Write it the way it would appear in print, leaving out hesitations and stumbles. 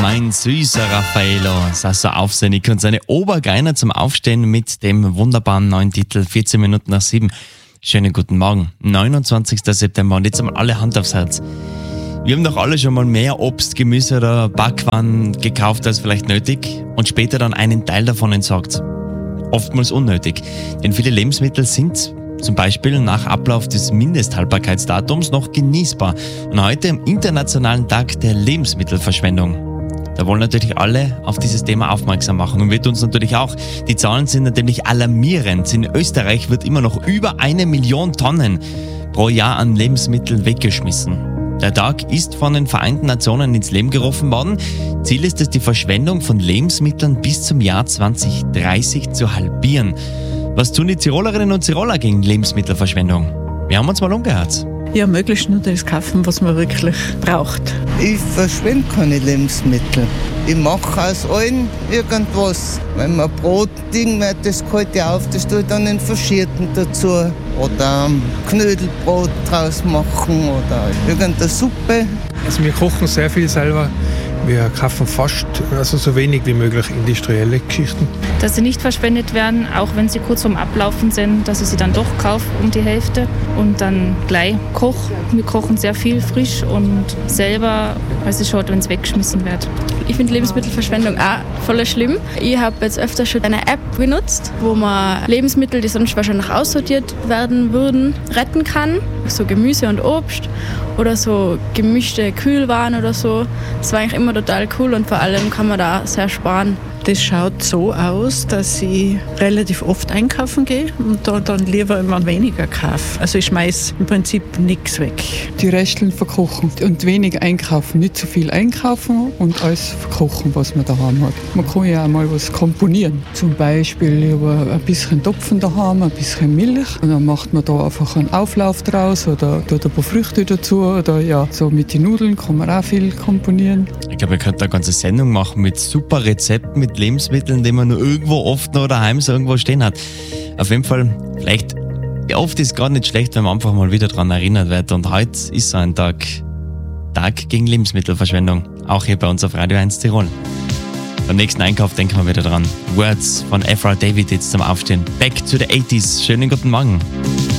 Mein süßer Raffaello, Sasso aufsinnig und seine Obergeiner zum Aufstehen mit dem wunderbaren neuen Titel 14 Minuten nach 7. Schönen guten Morgen, 29. September und jetzt einmal alle Hand aufs Herz. Wir haben doch alle schon mal mehr Obst, Gemüse oder Backwaren gekauft als vielleicht nötig und später dann einen Teil davon entsorgt. Oftmals unnötig, denn viele Lebensmittel sind zum Beispiel nach Ablauf des Mindesthaltbarkeitsdatums noch genießbar. Und heute am Internationalen Tag der Lebensmittelverschwendung. Da wollen natürlich alle auf dieses Thema aufmerksam machen und wird uns natürlich auch. Die Zahlen sind natürlich alarmierend. In Österreich wird immer noch über 1 Million Tonnen pro Jahr an Lebensmitteln weggeschmissen. Der Tag ist von den Vereinten Nationen ins Leben gerufen worden. Ziel ist es, die Verschwendung von Lebensmitteln bis zum Jahr 2030 zu halbieren. Was tun die Tirolerinnen und Tiroler gegen Lebensmittelverschwendung? Wir haben uns mal umgehört. Ja, möglichst nur das kaufen, was man wirklich braucht. Ich verschwende keine Lebensmittel. Ich mache aus allem irgendwas. Wenn man Brot wird, das kalte ich auf, das tue ich dann in Faschierten dazu. Oder Knödelbrot draus machen oder irgendeine Suppe. Also wir kochen sehr viel selber. Wir kaufen fast so wenig wie möglich industrielle Geschichten. Dass sie nicht verschwendet werden, auch wenn sie kurz vorm Ablaufen sind, dass ich sie dann doch kaufe um die Hälfte und dann gleich koche. Wir kochen sehr viel frisch und selber, weil es schaut, wenn es weggeschmissen wird. Ich finde Lebensmittelverschwendung auch voll schlimm. Ich habe jetzt öfter schon eine App benutzt, wo man Lebensmittel, die sonst wahrscheinlich aussortiert werden würden, retten kann. So Gemüse und Obst oder so gemischte Kühlwaren oder so. Das war eigentlich immer total cool und vor allem kann man da sehr sparen. Das schaut so aus, dass ich relativ oft einkaufen gehe und da dann lieber immer weniger kaufe. Also ich schmeiße im Prinzip nichts weg. Die Resteln verkochen und wenig einkaufen. Nicht zu viel einkaufen und alles verkochen, was man daheim hat. Man kann ja auch mal was komponieren. Zum Beispiel über ein bisschen Topfen daheim, ein bisschen Milch. Und dann macht man da einfach einen Auflauf draus oder tut ein paar Früchte dazu. Oder ja, so mit den Nudeln kann man auch viel komponieren. Ich glaube, wir könnten eine ganze Sendung machen mit super Rezepten, mit Lebensmitteln, die man nur irgendwo oft noch daheim so irgendwo stehen hat. Auf jeden Fall, vielleicht, ja, oft ist es gar nicht schlecht, wenn man einfach mal wieder daran erinnert wird. Und heute ist so ein Tag gegen Lebensmittelverschwendung. Auch hier bei uns auf Radio 1 Tirol. Beim nächsten Einkauf denken wir wieder dran. Words von Aphra David jetzt zum Aufstehen. Back to the 80s. Schönen guten Morgen.